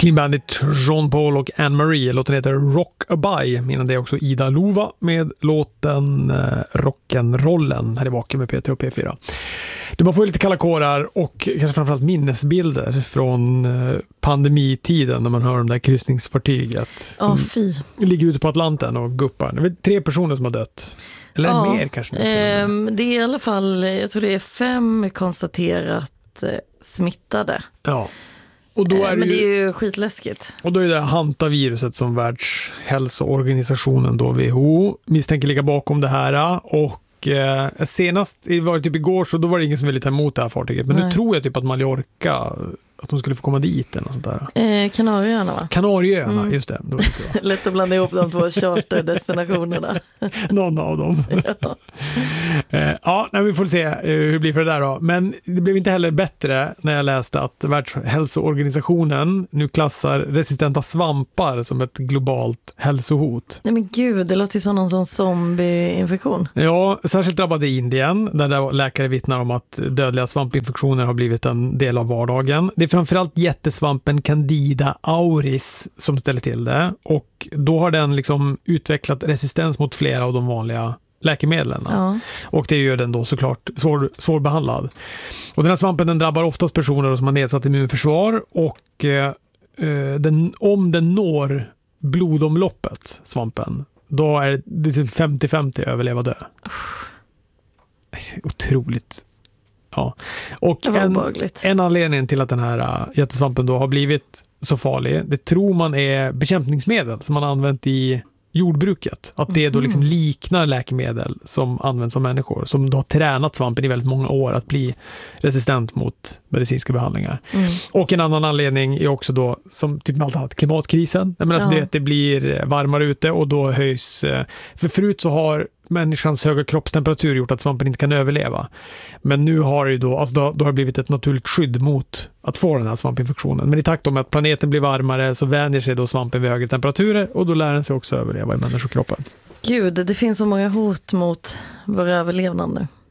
Clean Bandit, Jean Paul och Anne-Marie. Låten heter Rockabye. Innan det är också Ida Lova med låten Rock'n'Rollen här i baken med P3 och P4. Man får lite kalla kårar och kanske framförallt minnesbilder från pandemitiden när man hör om det här kryssningsfartyget som ligger ute på Atlanten och guppar. Det är 3 personer som har dött. Eller mer kanske. Det är i alla fall, jag tror det är 5 konstaterat smittade. Ja. Och då är men det är ju skitläskigt. Och då är det hantaviruset som Världshälsoorganisationen då WHO misstänker ligga bakom det här. Och senast, det var typ igår, så då var det ingen som ville ta emot det här fartyget. Men nu tror jag typ att Mallorca, att de skulle få komma dit eller något sånt där. Kanarieöarna, va? Kanarieöarna, just det. Lätt att blanda ihop de 2 charterdestinationerna. Någon av dem. Vi får se hur det blir för det där då. Men det blev inte heller bättre när jag läste att Världshälsoorganisationen nu klassar resistenta svampar som ett globalt hälsohot. Nej men gud, det låter ju som någon sån zombieinfektion. Ja, särskilt drabbade i Indien där läkare vittnar om att dödliga svampinfektioner har blivit en del av vardagen. Det är framförallt jättesvampen Candida auris som ställer till det, och då har den liksom utvecklat resistens mot flera av de vanliga läkemedlen. Ja. Och det gör den då såklart svårbehandlad. Och den här svampen den drabbar oftast personer som har nedsatt immunförsvar, och om den når blodomloppet, svampen, då är det 50-50 överleva dö. Otroligt. Ja. Och en anledning till att den här jättesvampen då har blivit så farlig, det tror man är bekämpningsmedel som man har använt i jordbruket. Att det då liksom liknar läkemedel som används av människor som då har tränat svampen i väldigt många år att bli resistent mot medicinska behandlingar. Och en annan anledning är också då, som typ med allt annat, klimatkrisen. Men alltså det blir varmare ute och då höjs, för förut så har människans höga kroppstemperatur gjort att svampen inte kan överleva. Men nu har det då har det blivit ett naturligt skydd mot att få den här svampinfektionen. Men i takt med att planeten blir varmare så vänjer sig då svampen vid högre temperaturer, och då lär den sig också överleva i människokroppen. Gud, det finns så många hot mot vår överlevnad nu.